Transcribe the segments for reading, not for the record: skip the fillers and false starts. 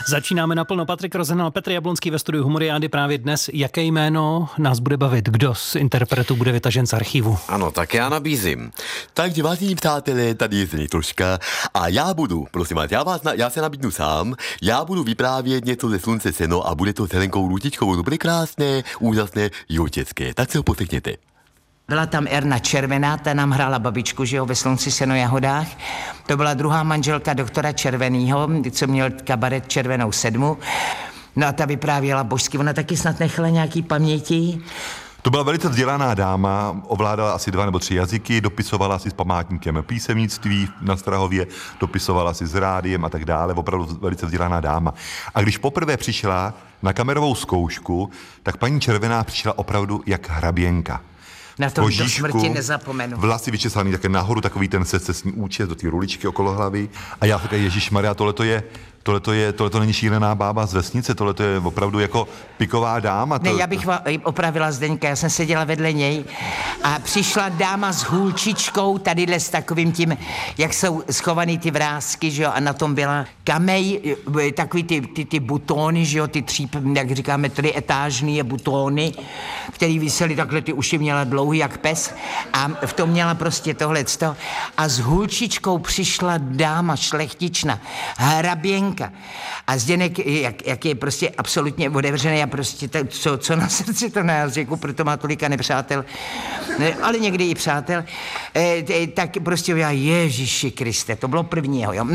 Začínáme naplno. Patrik Rozenal, Petr Jablonský ve studiu Humoriády právě dnes. Jaké jméno nás bude bavit? Kdo z interpretů bude vytažen z archivu? Ano, tak já nabízím. Takže vážení přátelé, tady je Zenitroška a já budu, prosím vás, já se nabídnu sám, já budu vyprávět něco ze Slunce seno a bude to s Helenkou Růžičkovou. To bude krásné, úžasné, jotěcké. Tak se ho poslechněte. Byla tam Erna Červená, ta nám hrála babičku, že jo, ve Slunci seno jahodách. To byla druhá manželka doktora Červenýho, co měl kabaret Červenou sedmu. No a ta vyprávěla božsky, ona taky snad nechala nějaký paměti. To byla velice vzdělaná dáma, ovládala asi 2 nebo 3 jazyky, dopisovala si s památníkem písemnictví na Strahově, dopisovala si s rádiem a tak dále, opravdu velice vzdělaná dáma. A když poprvé přišla na kamerovou zkoušku, tak paní Červená přišla opravdu jak hraběnka. Na to do smrti nezapomenu. Vlasy vyčesaný také nahoru, takový ten secesní účes do té ruličky okolo hlavy. A já říkám, ježišmarja, tohleto není šílená bába z vesnice, tohleto je opravdu jako piková dáma. Ne, já bych opravila Zdeňka, já jsem seděla vedle něj a přišla dáma s hůlčičkou, tadyhle s takovým tím, jak jsou schovaný ty vrásky, že jo, a na tom byla kamej, takový ty butóny, že jo, ty jak říkáme, 3etážní butóny, který visely takhle, ty uši měla dlouhý jak pes a v tom měla prostě tohleto a s hůlčičkou přišla dáma šlechtična, hraběnka. A Zdeněk, jak je prostě absolutně otevřený a prostě co na srdci to na jazyku, proto má tolika nepřátel, ale někdy i přátel, tak prostě já, Ježíši Kriste, to bylo prvního, jo.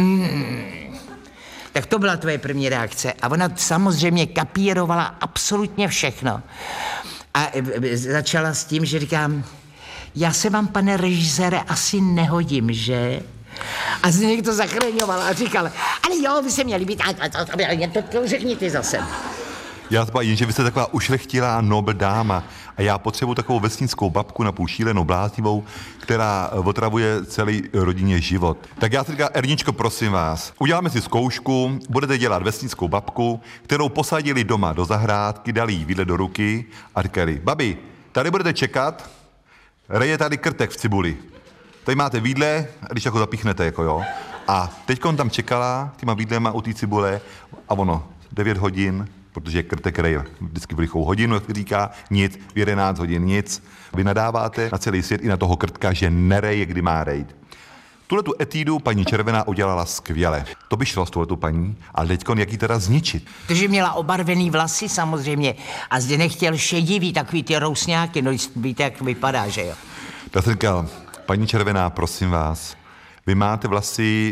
Tak to byla tvoje první reakce. A ona samozřejmě kapírovala absolutně všechno. A začala s tím, že říkám, já se vám, pane režisére, asi nehodím, že? A Zdeněk to zachraňoval a říkal, ale jo, vy se měli být, to řekni ty zase. Já se bavím, že vy jste taková ušlechtilá nobl dáma a já potřebuji takovou vesnickou babku napůl šílenou bláznivou, která otravuje celý rodině život. Tak já si říkám, Erničko, prosím vás, uděláme si zkoušku, budete dělat vesnickou babku, kterou posadili doma do zahrádky, dali jí vidle do ruky a říkali, babi, tady budete čekat, reje tady krtek v cibuli. Tady máte vidle, když jako zapíchnete, jako jo. A teďkon tam čekala těma vidlema u té cibule a ono 9 hodin, protože krtek reje vždycky v lichou hodinu, jak říká, nic, v 11 hodin nic. Vy nadáváte na celý svět i na toho krtka, že nereje, kdy má rejt. Tuhletu etídu paní Červená udělala skvěle. To by šlo s tuhletu paní, ale teďkon jak ji teda zničit? Takže měla obarvený vlasy samozřejmě a zde nechtěl šedivý, takový ty rousňáky, no víte, jak vypadá, že jo. Tak jsem říkal, paní Červená, prosím vás, vy máte vlasy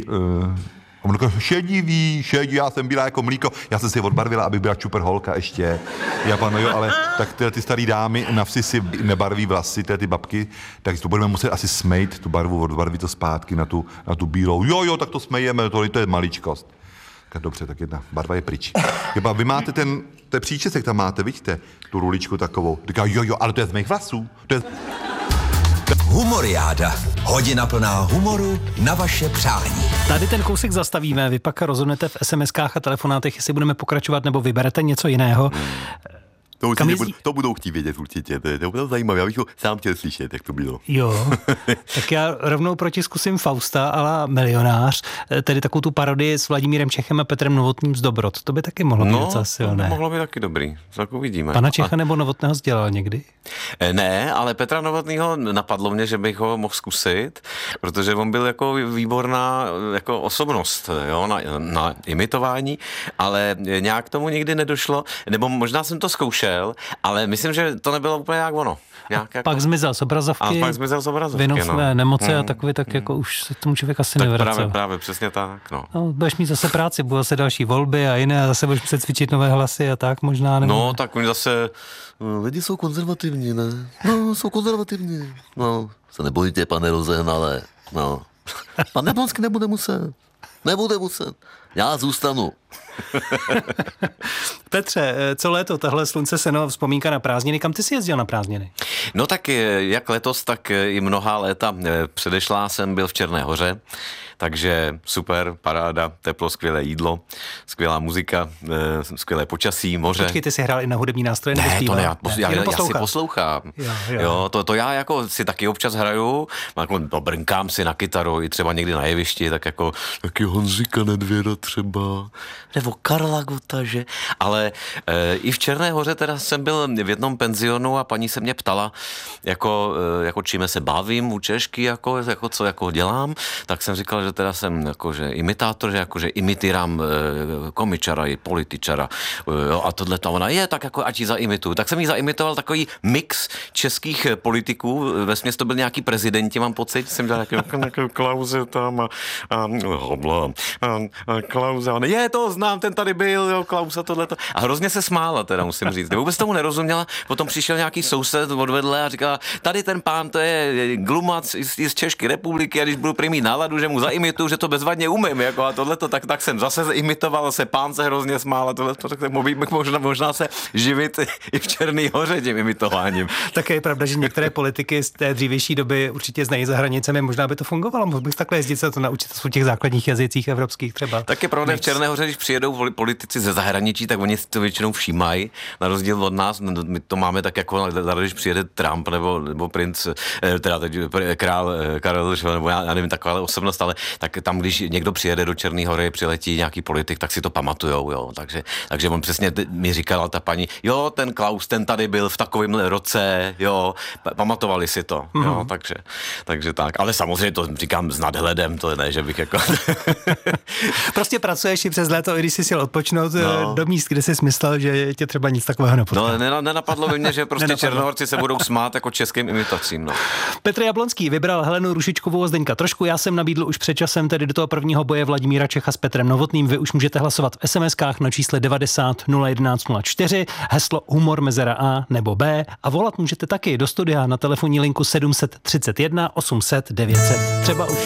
šedivý, já jsem byla jako mlíko, já jsem si odbarvila, aby byla čuper holka ještě. Já panu, jo, ale tak ty starý dámy na vsi si nebarví vlasy, ty babky, tak to budeme muset asi smejt tu barvu, odbarvit to zpátky na tu bílou. Jo, tak to smejeme, to je maličkost. Tak dobře, tak jedna barva je pryč. Vy máte ten příčesek tam máte, vidíte, tu ruličku takovou. Říká, jo, ale to je z mých vlasů. Humoriáda. Hodina plná humoru na vaše přání. Tady ten kousek zastavíme, vy pak rozhodnete v SMS-kách a telefonátech, jestli budeme pokračovat nebo vyberete něco jiného. To budou chtít vědět určitě, to je opravdu zajímavé, já bych to sám chtěl slyšet, jak to bylo. Jo, tak já rovnou protiskusím Fausta a la Milionář, tedy takovou tu parodii s Vladimírem Čechem a Petrem Novotným z Dobrot. To by taky mohlo být docela silné. To mohlo být taky dobrý, tak uvidíme. Pana Čecha nebo Novotného dělal někdy? Ne, ale Petra Novotnýho napadlo mě, že bych ho mohl zkusit, protože on byl jako výborná jako osobnost, jo, na imitování, ale nějak tomu nikdy nedošlo, nebo možná jsem to zkoušel, ale myslím, že to nebylo úplně jak ono. Pak zmizel z obrazovky, vinou své nemoci a takový, tak jako už se tomu člověk asi nevracel. Právě, přesně tak. No, budeš mít zase práci, budou zase další volby a jiné a zase budeš muset cvičit nové hlasy a tak možná. Nebo... No, tak oni zase... Lidi jsou konzervativní, ne? No, jsou konzervativní. No, se nebojte, pane Rozehnale. No. Pan Jablonský nebude muset. Já zůstanu. Petře, co léto, tahle slunce, seno, vzpomínka na prázdniny, kam ty jsi jezdil na prázdniny? No tak jak letos, tak i mnohá léta předešlá jsem byl v Černé Hoře, takže super, paráda, teplo, skvělé jídlo, skvělá muzika, skvělé počasí, moře. Počkej, ty jsi hrál i na hudební nástroje nebo zpíval? Ne, já si poslouchám. Jo, to já jako si taky občas hraju, jako brnkám si na kytaru i třeba někdy na jevišti, tak jako taky Honzika Nedvěda třeba, nebo Karla Gota, že? Ale i v Černé Hoře teda jsem byl v jednom penzionu a paní se mě ptala, jako čím se bavím u Češky, jako co jako dělám, tak jsem říkal, že teda jsem jakože imitátor, že jakože imitírám komičara i političara a tohleto. Ona je tak jako ať ji zaimituju. Tak jsem jí zaimitoval takový mix českých politiků, vesměs to byl nějaký prezidenti, mám pocit, jsem dělal nějaký Klause tam a Klause, on je, to znám, ten tady byl, jo, Klausa, tohleto. A hrozně se smála teda, musím říct. Vůbec tomu nerozuměla, potom přišel nějaký soused odvedle a říkal, tady ten pán, to je glumac z České republiky a když budu prý mít náladu, že mu zaimituju, že to bezvadně umím, jako a tohleto, tak jsem zase imitoval, se pán se hrozně smál a tohleto, tak možná se živit i v Černé Hoře tím imitováním. Také je pravda, že některé politiky z té dřívější doby určitě znají za hranicemi, možná by to fungovalo, mohl bych takhle jezdit se to naučit v těch základních jazycích evropských třeba. Tak je pravda, v Černé Hoře, když přijedou politici ze zahraničí, tak oni to většinou všímají, na rozdíl od nás, my to máme tak jako, když přijede Trump nebo princ, teda teď král Karel, nebo já nevím, taková osobnost, ale tak tam, když někdo přijede do Černé Hory, přiletí nějaký politik, tak si to pamatujou, jo, takže on přesně mi říkala ta paní, jo, ten Klaus, ten tady byl v takovémhle roce, jo, pamatovali si to, jo, takže tak, ale samozřejmě to říkám s nadhledem, to ne, že bych jako... Prostě pracuješ i přes léto, i když jsi si odpočnout do míst, kde jsi myslel, že tě třeba nic takového nepotká. No, nenapadlo by mě, že prostě Černohorci se budou smát jako českým imitacím, no. Petr Jablonský vybral Helenu Rušičkovou a Zdeňka Trošku, já jsem nabídl už před časem tedy do toho prvního boje Vladimíra Čecha s Petrem Novotným. Vy už můžete hlasovat v SMS-kách na čísle 90 011 04, heslo humor mezera A nebo B a volat můžete taky do studia na telefonní linku 731 800 900. Třeba už